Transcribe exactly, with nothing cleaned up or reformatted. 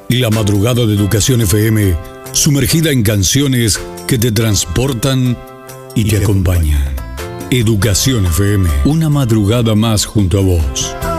La madrugada de Educación F M, sumergida en canciones que te transportan y te acompañan. Educación F M, una madrugada más junto a vos.